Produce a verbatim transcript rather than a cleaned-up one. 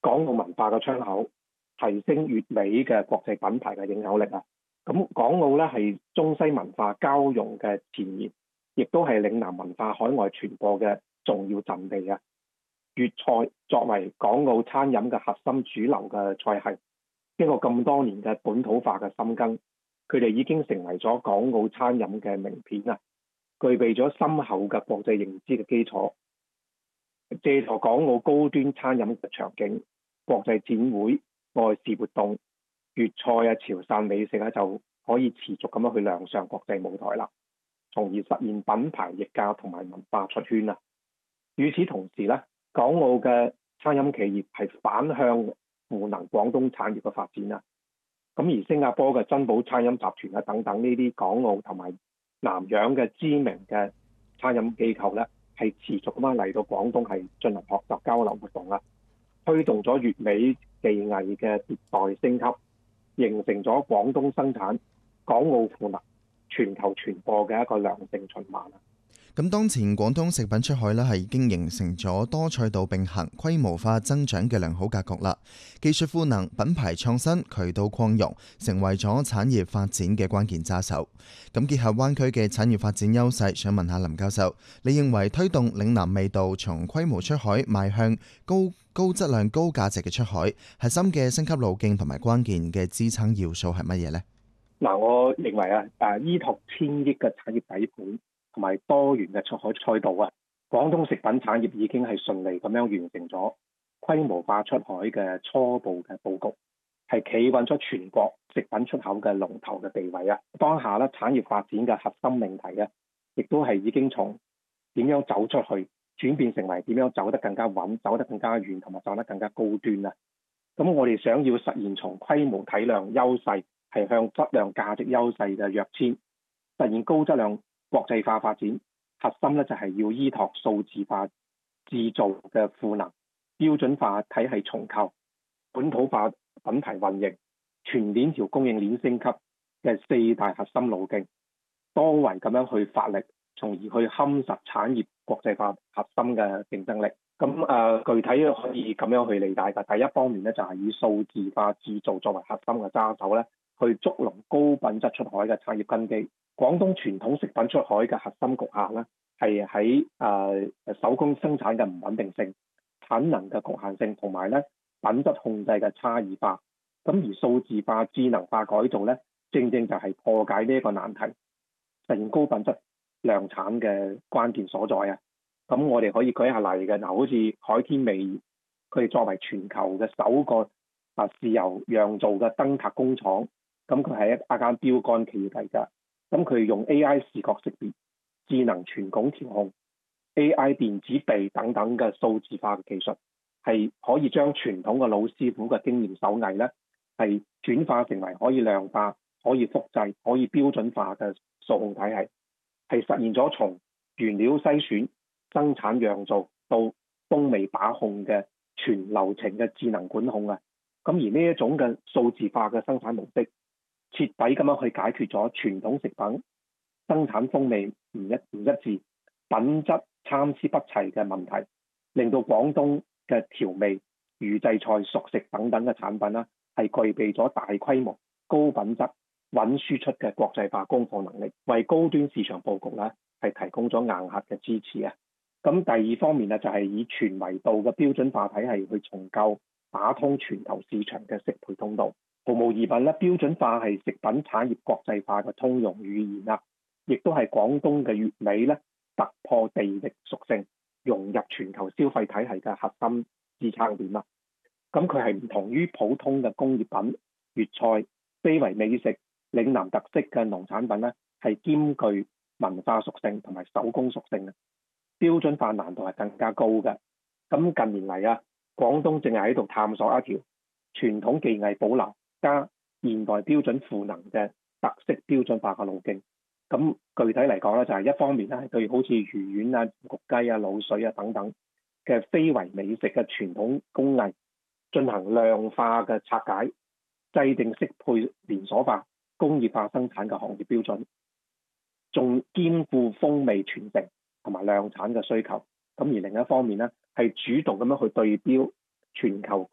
港澳文化嘅窗口，提升粵美嘅國際品牌嘅影響力啊。咁港澳咧係中西文化交融嘅前沿，亦都係嶺南文化海外傳播嘅重要陣地啊。粵菜作為港澳餐飲嘅核心主流嘅菜系，經過咁多年嘅本土化嘅深耕，佢哋已經成為咗港澳餐飲嘅名片啊，具備咗深厚嘅國際認知嘅基礎。借助港澳高端餐飲嘅場景、國際展會、外事活動，粵菜啊、潮汕美食咧就可以持續咁樣去亮相國際舞台啦，從而實現品牌溢價同埋文化出圈啊。與此同時咧，港澳嘅餐飲企業係反向賦能廣東產業嘅發展啊。咁而新加坡嘅珍寶餐飲集團啊等等呢啲港澳同埋南洋嘅知名嘅餐飲機構咧，係持續咁樣嚟到廣東係進行學習交流活動啦，推動咗粵美技藝嘅迭代升級，形成咗廣東生產、港澳賦能、全球傳播嘅一個良性循環啊。 咁當前廣東食品出海呢係已經形成咗多賽道並行、規模化增長嘅良好格局啦。技術賦能、品牌創新、渠道擴容，成為咗產業發展嘅關鍵揸手。咁結合灣區嘅產業發展優勢，想問下林教授，你認為推動嶺南味道從規模出海邁向高高質量、高價值嘅出海，核心嘅升級路徑同埋關鍵嘅支撐要素係乜嘢呢？ 嗱，我認為啊，誒依託千億嘅產業底盤同埋多元嘅出海賽道啊，廣東食品產業已經係順利咁樣完成咗規模化出海嘅初步嘅佈局，係企穩咗全國食品出口嘅龍頭嘅地位啊。當下咧產業發展嘅核心命題啊，亦都係已經從點樣走出去轉變成為點樣走得更加穩、走得更加遠同埋走得更加高端啊。咁我哋想要實現從規模體量優勢係向質量價值優勢嘅躍遷，實現高質量國際化發展，核心咧就係要依託數字化製造嘅賦能、標準化體系重構、本土化品牌運營、全鏈條供應鏈升級嘅四大核心路徑，多維咁樣去發力，從而去夯實產業國際化核心嘅競爭力。咁誒、呃，具體可以咁樣去理解嘅。第一方面咧，就係、是、以數字化製造作為核心嘅揸手咧，去捉牢高品質出海嘅產業根基。廣東傳統食品出海嘅核心局限咧，係喺誒手工生產嘅唔穩定性、產能嘅局限性，同埋咧品質控制嘅差異化。咁而數字化、智能化改造咧，正正就係破解呢一個難題，實現高品質量產嘅關鍵所在啊！咁我哋可以舉下例嘅，嗱，好似海天味業，佢哋作為全球嘅首個啊豉油釀造嘅燈塔工廠，咁佢係一一間標杆企業嚟㗎。咁佢用 A I 視覺識別、智能全拱調控、A I 電子臂等等嘅數字化嘅技術，係可以將傳統嘅老師傅嘅經驗手藝咧，係轉化成為可以量化、可以複製、可以標準化嘅數控體系，係實現咗從原料篩選、生產釀造到風味把控嘅全流程嘅智能管控啊！咁而呢一種嘅數字化嘅生產模式，徹底咁樣去解決咗傳統食品生產風味唔一唔一致、品質參差不齊嘅問題，令到廣東嘅調味、預製菜、熟食等等嘅產品啦，係具備咗大規模、高品質、穩輸出嘅國際化供貨能力，為高端市場佈局咧係提供咗硬核嘅支持啊！咁第二方面咧就係以全維度嘅標準化體系去重構、打通全球市場嘅適配通道。毫無疑問咧，標準化係食品產業國際化嘅通用語言啦，亦都係廣東嘅粵美咧突破地域屬性，融入全球消費體系嘅核心支撐點啦。咁佢係唔同於普通嘅工業品、粵菜、非遺美食、嶺南特色嘅農產品咧，係兼具文化屬性同埋手工屬性嘅，標準化難度係更加高嘅。咁近年嚟啊，廣東正係喺度探索一條傳統技藝保留加現代標準賦能嘅特色標準化嘅路徑。咁具體嚟講咧，就係一方面咧係對好似魚丸啊、焗雞啊、滷水啊等等嘅非遺美食嘅傳統工藝進行量化嘅拆解，制定適配連鎖化、工業化生產嘅行業標準，仲兼顧風味傳承同埋量產嘅需求。咁而另一方面咧，係主動咁樣去對標全球